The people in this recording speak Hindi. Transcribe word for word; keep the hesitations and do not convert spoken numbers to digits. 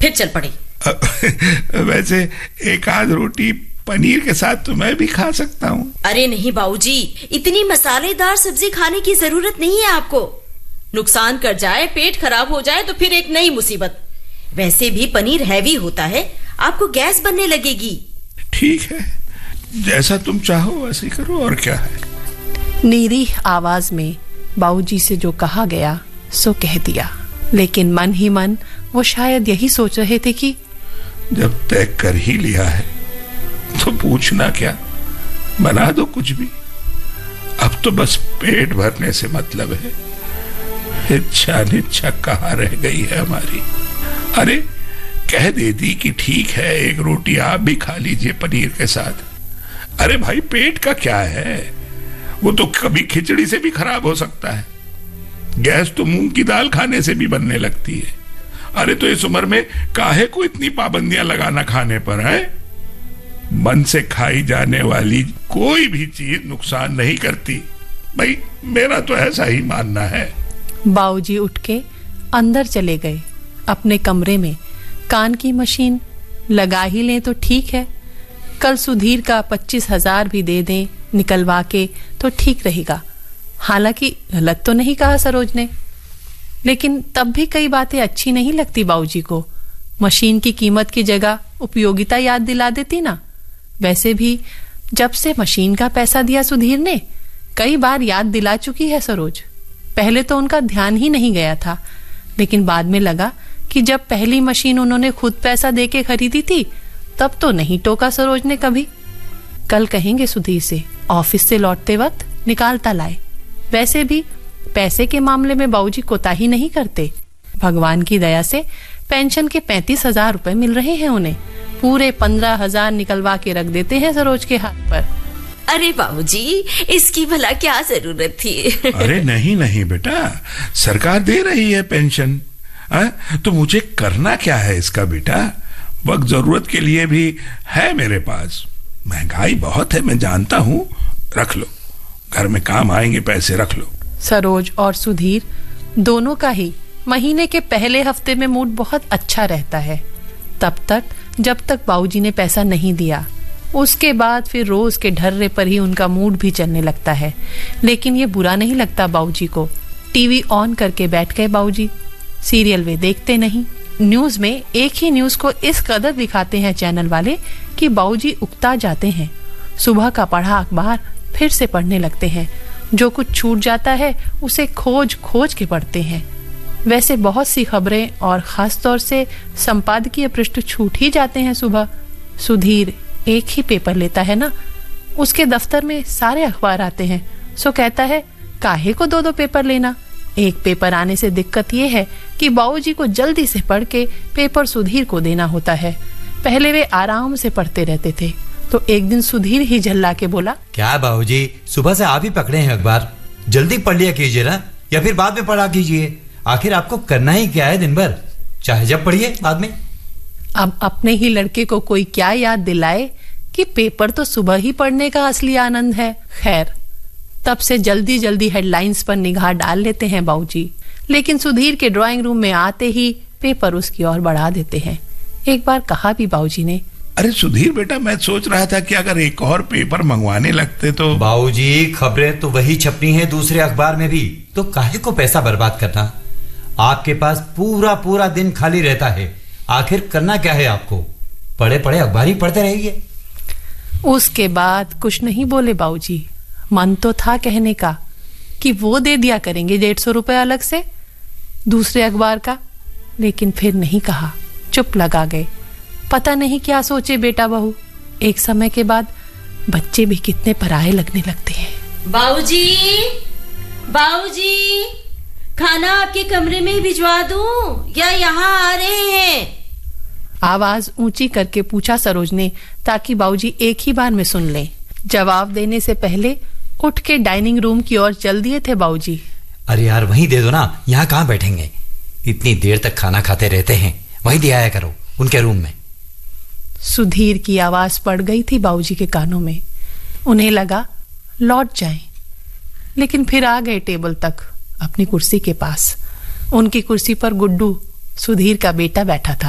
फिर चल पड़े। वैसे एक आध रोटी पनीर के साथ तो मैं भी खा सकता हूँ। अरे नहीं बाबूजी, इतनी मसालेदार सब्जी खाने की जरूरत नहीं है आपको। नुकसान कर जाए, पेट खराब हो जाए तो फिर एक नई मुसीबत। वैसे भी पनीर हैवी होता है, आपको गैस बनने लगेगी। ठीक है, जैसा तुम चाहो वैसे करो, और क्या है। नीरीह आवाज में बाबूजी से जो कहा गया सो कह दिया, लेकिन मन ही मन वो शायद यही सोच रहे थे कि जब तय कर ही लिया है तो पूछना क्या, बना दो कुछ भी। अब तो बस पेट भरने से मतलब है। इच्छा निच्छा कहाँ रह गई है हमारी। अरे कह देती कि ठीक है, एक रोटी आप भी खा लीजिए पनीर के साथ। अरे भाई, पेट का क्या है, वो तो कभी खिचड़ी से भी खराब हो सकता है। गैस तो मूंग की दाल खाने से भी बनने लगती है। अरे तो इस उम्र में काहे को इतनी पाबंदियां लगाना खाने पर है। मन से खाई जाने वाली कोई भी चीज नुकसान नहीं करती भाई, मेरा तो ऐसा ही मानना है। बाबूजी उठ के अंदर चले गए अपने कमरे में। कान की मशीन लगा ही लें तो ठीक है, कल सुधीर का पच्चीस हजार भी दे दें निकलवा के तो ठीक रहेगा। हालांकि गलत तो नहीं कहा सरोज ने, लेकिन तब भी कई बातें अच्छी नहीं लगती बाबूजी को। मशीन की कीमत की जगह उपयोगिता याद दिला देती ना। वैसे भी जब से मशीन का पैसा दिया सुधीर ने, कई बार याद दिला चुकी है सरोज। पहले तो उनका ध्यान ही नहीं गया था, लेकिन बाद में लगा कि जब पहली मशीन उन्होंने खुद पैसा देके खरीदी थी तब तो नहीं टोका सरोज ने कभी। कल कहेंगे सुधीर से ऑफिस से लौटते वक्त निकालता लाए। वैसे भी पैसे के मामले में बाबूजी कोताही नहीं करते। भगवान की दया से पेंशन के पैंतीस हजार रुपए मिल रहे हैं उन्हें। पूरे पंद्रह हजार निकलवा के रख देते हैं सरोज के हाथ पर। अरे बाबूजी, इसकी भला क्या जरूरत थी। अरे नहीं नहीं बेटा, सरकार दे रही है पेंशन, आ? तो मुझे करना क्या है इसका बेटा। वक्त जरूरत के लिए भी है मेरे पास। महंगाई बहुत है, मैं जानता हूँ। रख लो, घर में काम आएंगे पैसे, रख लो। सरोज और सुधीर दोनों का ही महीने के पहले हफ्ते में मूड बहुत अच्छा रहता है, तब तक जब तक बाबूजी ने पैसा नहीं दिया। उसके बाद फिर रोज के ढर्रे पर ही उनका मूड भी चलने लगता है। लेकिन ये बुरा नहीं लगता बाबूजी को। टीवी ऑन करके बैठ गए बाबूजी। सीरियल वे देखते नहीं। न्यूज में एक ही न्यूज को इस कदर दिखाते हैं चैनल वाले कि बाबूजी उकता जाते हैं। सुबह का पढ़ा अखबार फिर से पढ़ने लगते हैं। जो कुछ छूट जाता है उसे खोज खोज के पढ़ते हैं। वैसे बहुत सी खबरें और खास तौर से संपादकीय पृष्ठ छूट ही जाते हैं सुबह। सुधीर एक ही पेपर लेता है ना, उसके दफ्तर में सारे अखबार आते हैं। सो कहता है काहे को दो दो पेपर लेना। एक पेपर आने से दिक्कत ये है कि बाबूजी को जल्दी से पढ़ के पेपर सुधीर को देना होता है। पहले वे आराम से पढ़ते रहते थे, तो एक दिन सुधीर ही झल्ला के बोला, क्या बाबूजी, सुबह से आप ही पकड़े हैं अखबार, जल्दी पढ़ लिया कीजिए ना, या फिर बाद में पढ़ा कीजिए। आखिर आपको करना ही क्या है दिन भर, चाहे जब पढ़िए बाद में। अब अपने ही लड़के को कोई क्या याद दिलाए कि पेपर तो सुबह ही पढ़ने का असली आनंद है। खैर, तब से जल्दी जल्दी हेडलाइंस पर निगाह डाल लेते हैं बाबूजी। लेकिन सुधीर के ड्राइंग रूम में आते ही पेपर उसकी ओर बढ़ा देते हैं। एक बार कहा भी बाबूजी ने, अरे सुधीर बेटा, मैं सोच रहा था कि अगर एक और पेपर मंगवाने लगते तो। बाबूजी, खबरें तो वही छपनी है दूसरे अखबार में भी, तो काहे को पैसा बर्बाद करना। आपके पास पूरा पूरा दिन खाली रहता है, आखिर करना क्या है आपको। पढ़े पढ़े अखबार ही पढ़ते रहिए। उसके बाद कुछ नहीं बोले बाबूजी। मन तो था कहने का कि वो दे दिया करेंगे डेढ़ सौ रुपए अलग से दूसरे अखबार का, लेकिन फिर नहीं कहा, चुप लगा गए। पता नहीं क्या सोचे बेटा बहू। एक समय के बाद बच्चे भी कितने पराये लगने लगते हैं। बाबूजी, बाबूजी, खाना आपके कमरे में ही भिजवा दूं या यहाँ आ रहे हैं? आवाज ऊंची करके पूछा सरोज ने, ताकि बाबूजी एक ही बार में सुन लें। जवाब देने से पहले उठ के डाइनिंग रूम की ओर चल दिए थे बाबूजी। अरे यार, वहीं दे दो ना, यहाँ कहाँ बैठेंगे, इतनी देर तक खाना खाते रहते हैं, वहीं दे आया करो उनके रूम में। सुधीर की आवाज पड़ गई थी बाबूजी के कानों में। उन्हें लगा लौट जाएं, लेकिन फिर आ गए टेबल तक अपनी कुर्सी के पास। उनकी कुर्सी पर गुड्डू, सुधीर का बेटा, बैठा था।